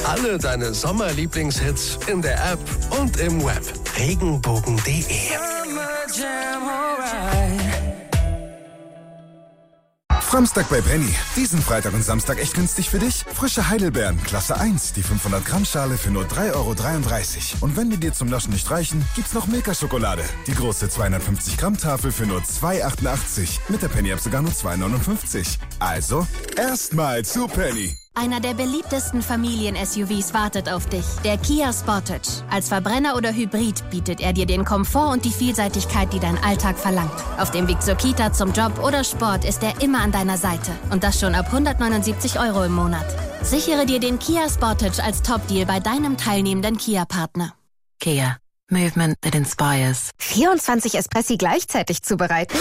Alle deine Sommerlieblingshits in der App und im Web. Regenbogen.de. Samstag bei Penny. Diesen Freitag und Samstag echt günstig für dich? Frische Heidelbeeren, Klasse 1, die 500 Gramm Schale für nur 3,33 €. Und wenn die dir zum Naschen nicht reichen, gibt's noch Milka-Schokolade. Die große 250 Gramm Tafel für nur 2,88 €. Mit der Penny-App sogar nur 2,59 €. Also, erstmal zu Penny. Einer der beliebtesten Familien-SUVs wartet auf dich. Der Kia Sportage. Als Verbrenner oder Hybrid bietet er dir den Komfort und die Vielseitigkeit, die dein Alltag verlangt. Auf dem Weg zur Kita, zum Job oder Sport ist er immer an deiner Seite. Und das schon ab 179 € im Monat. Sichere dir den Kia Sportage als Top-Deal bei deinem teilnehmenden Kia-Partner. Kia. Movement that inspires. 24 Espressi gleichzeitig zubereiten?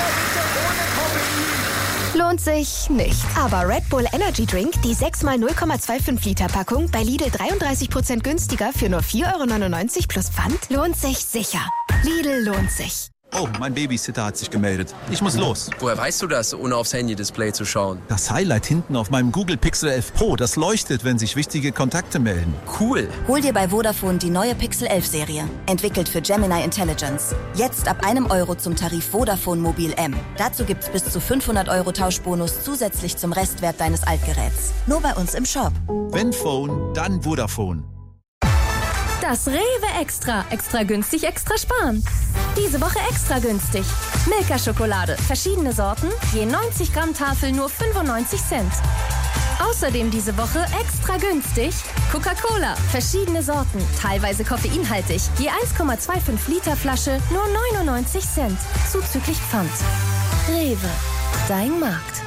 Lohnt sich nicht. Aber Red Bull Energy Drink, die 6x 0,25 Liter Packung, bei Lidl 33% günstiger für nur 4,99 € plus Pfand, lohnt sich sicher. Lidl lohnt sich. Oh, mein Babysitter hat sich gemeldet. Ich muss los. Woher weißt du das, ohne aufs Handy-Display zu schauen? Das Highlight hinten auf meinem Google Pixel 11 Pro, das leuchtet, wenn sich wichtige Kontakte melden. Cool. Hol dir bei Vodafone die neue Pixel 11 Serie. Entwickelt für Gemini Intelligence. Jetzt ab €1 zum Tarif Vodafone Mobil M. Dazu gibt's bis zu 500 € Tauschbonus zusätzlich zum Restwert deines Altgeräts. Nur bei uns im Shop. Wenn Phone, dann Vodafone. Das Rewe Extra. Extra günstig, extra sparen. Diese Woche extra günstig. Milka-Schokolade. Verschiedene Sorten. Je 90 Gramm Tafel nur 95 Cent. Außerdem diese Woche extra günstig. Coca-Cola. Verschiedene Sorten. Teilweise koffeinhaltig. Je 1,25 Liter Flasche nur 99 Cent. Zuzüglich Pfand. Rewe. Dein Markt.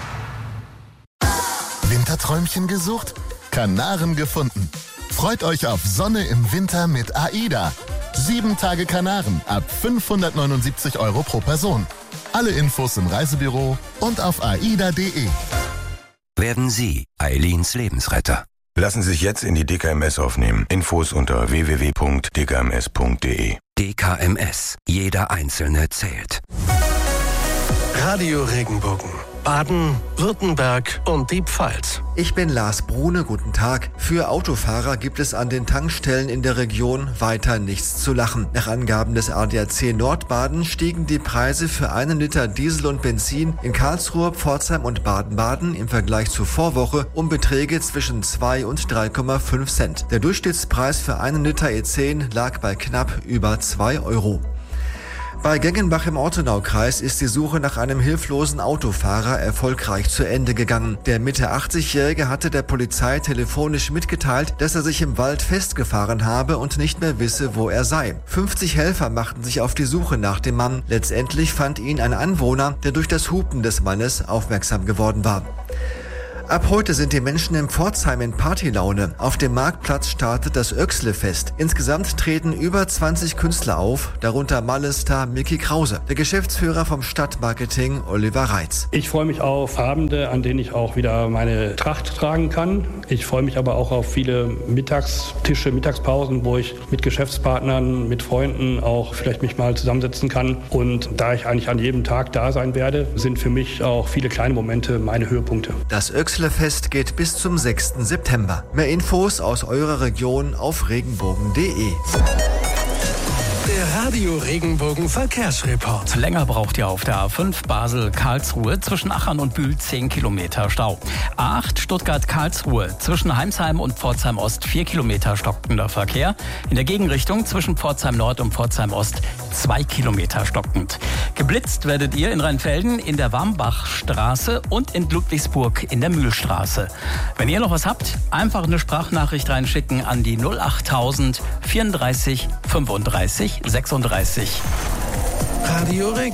Winterträumchen gesucht? Kanaren gefunden. Freut euch auf Sonne im Winter mit AIDA. 7 Tage Kanaren ab 579 € pro Person. Alle Infos im Reisebüro und auf aida.de. Werden Sie Eileens Lebensretter. Lassen Sie sich jetzt in die DKMS aufnehmen. Infos unter www.dkms.de. DKMS. Jeder Einzelne zählt. Radio Regenbogen. Baden, Württemberg und die Pfalz. Ich bin Lars Brune, guten Tag. Für Autofahrer gibt es an den Tankstellen in der Region weiter nichts zu lachen. Nach Angaben des ADAC Nordbaden stiegen die Preise für 1 Liter Diesel und Benzin in Karlsruhe, Pforzheim und Baden-Baden im Vergleich zur Vorwoche um Beträge zwischen 2 und 3,5 Cent. Der Durchschnittspreis für 1 Liter E10 lag bei knapp über 2 €. Bei Gengenbach im Ortenaukreis ist die Suche nach einem hilflosen Autofahrer erfolgreich zu Ende gegangen. Der Mitte 80-Jährige hatte der Polizei telefonisch mitgeteilt, dass er sich im Wald festgefahren habe und nicht mehr wisse, wo er sei. 50 Helfer machten sich auf die Suche nach dem Mann. Letztendlich fand ihn ein Anwohner, der durch das Hupen des Mannes aufmerksam geworden war. Ab heute sind die Menschen in Pforzheim in Partylaune. Auf dem Marktplatz startet das Oechsle-Fest. Insgesamt treten über 20 Künstler auf, darunter Malle-Star Micky Krause. Der Geschäftsführer vom Stadtmarketing Oliver Reitz. Ich freue mich auf Abende, an denen ich auch wieder meine Tracht tragen kann. Ich freue mich aber auch auf viele Mittagstische, Mittagspausen, wo ich mit Geschäftspartnern, mit Freunden auch vielleicht mich mal zusammensetzen kann. Und da ich eigentlich an jedem Tag da sein werde, sind für mich auch viele kleine Momente meine Höhepunkte. Das Oechsle-Fest geht bis zum 6. September. Mehr Infos aus eurer Region auf regenbogen.de. Der Radio Regenbogen Verkehrsreport. Länger braucht ihr auf der A5 Basel-Karlsruhe zwischen Achern und Bühl 10 Kilometer Stau. A8 Stuttgart-Karlsruhe zwischen Heimsheim und Pforzheim-Ost 4 Kilometer stockender Verkehr. In der Gegenrichtung zwischen Pforzheim-Nord und Pforzheim-Ost 2 Kilometer stockend. Geblitzt werdet ihr in Rheinfelden in der Wambachstraße und in Ludwigsburg in der Mühlstraße. Wenn ihr noch was habt, einfach eine Sprachnachricht reinschicken an die 08000 34 35 36. Radio Regenbogen.